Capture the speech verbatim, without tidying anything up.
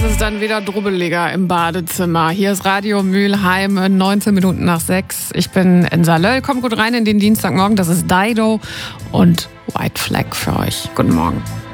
es dann wieder drubbeliger im Badezimmer. Hier ist Radio Mülheim, neunzehn Minuten nach sechs. Ich bin Insa Löll. Kommt gut rein in den Dienstagmorgen. Das ist Dido und White Flag für euch. Guten Morgen.